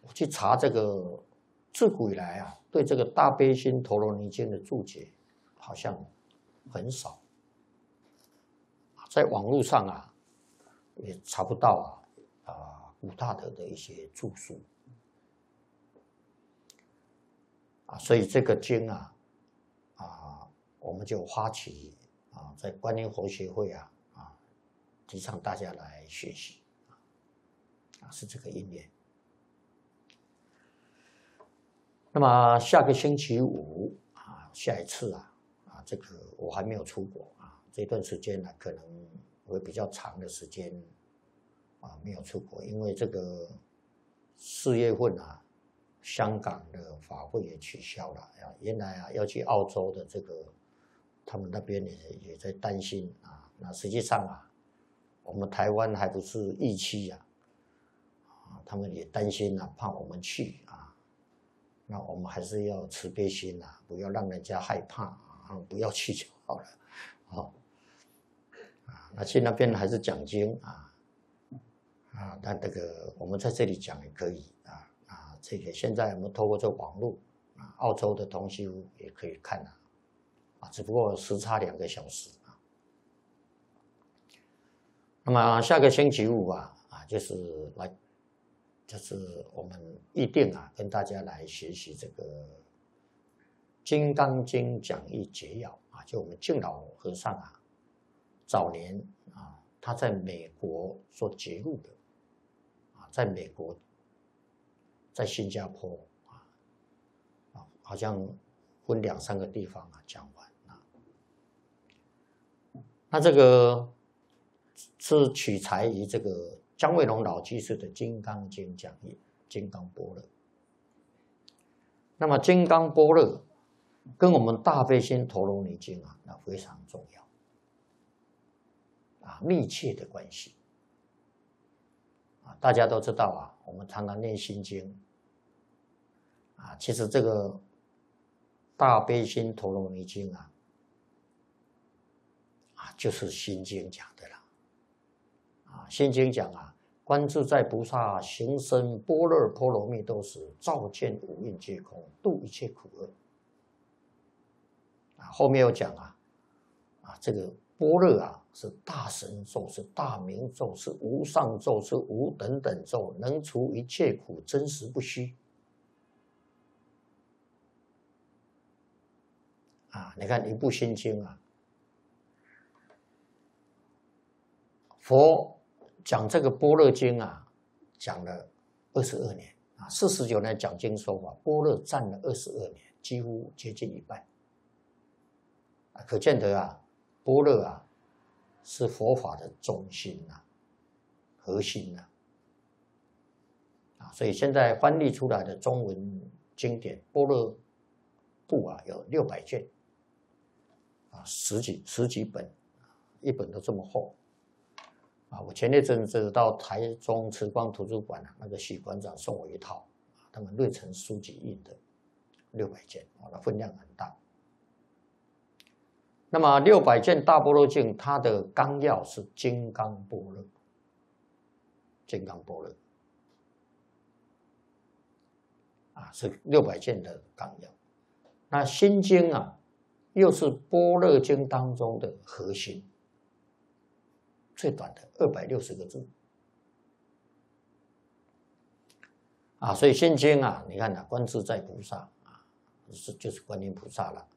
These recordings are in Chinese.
我去查这个自古以来啊，对这个大悲心陀罗尼经的注解好像很少，在网络上啊也查不到古大德的一些著述所以这个经我们就发起在观音佛学会提倡大家来学习是这个因缘。那么下个星期五下一次这个我还没有出国这段时间呢可能会比较长的时间没有出国，因为这个4月份香港的法会也取消了原来要去澳洲的这个他们那边也在担心那实际上我们台湾还不是疫区他们也担心怕我们去那我们还是要慈悲心不要让人家害怕不要去就好了那去那边还是讲经但这个我们在这里讲也可以这个现在我们透过这网络澳洲的同修也可以看只不过时差2个小时那么下个星期五就是我们预定跟大家来学习这个《金刚经》讲义解要就我们净老和尚早年他在美国所揭露的在美国在新加坡好像分2、3个地方讲完那这个是取材于这个姜维龙老居士的《金刚经》讲义金刚般若。那么金刚般若跟我们大悲心陀罗尼经那非常重要密切的关系大家都知道我们常常念心经其实这个大悲心陀罗尼经就是心经讲的啦心经讲观自在菩萨行深般若波罗蜜多时，照见五蕴皆空，度一切苦厄后面又讲这个般若是大神咒，是大明咒，是无上咒，是无等等咒，能除一切苦，真实不虚你看一部心经佛讲这个般若经讲了22年49年讲经说法，般若占了22年，几乎接近一半可见得般若是佛法的中心核心所以现在翻译出来的中文经典般若部有600卷十几本一本都这么厚我前一阵子到台中慈光图书馆那个许馆长送我一套他们瑞城书籍印的600件那分量很大。那么600卷大般若经它的纲要是金刚般若，金刚般若是600卷的纲要。那心经又是般若经当中的核心，最短的260个字所以心经你看观自在菩萨就是观音菩萨了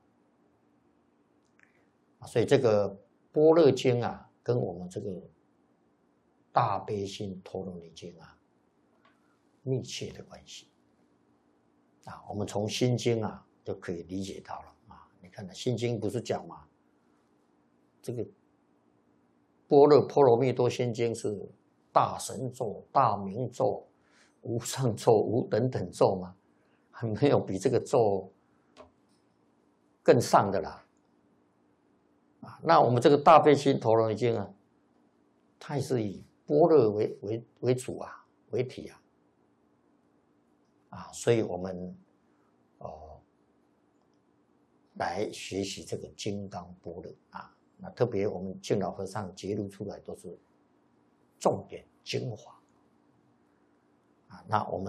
所以这个般若经跟我们这个大悲心陀罗尼经密切的关系我们从心经就可以理解到了你看心经不是讲吗？这个般若波罗蜜多心经是大神咒、大明咒、无上咒、无等等咒吗？还没有比这个咒更上的啦那我们这个大悲心陀罗尼经它也是以般若为主为体所以我们来学习这个金刚般若那特别我们净老和尚揭露出来都是重点精华那我们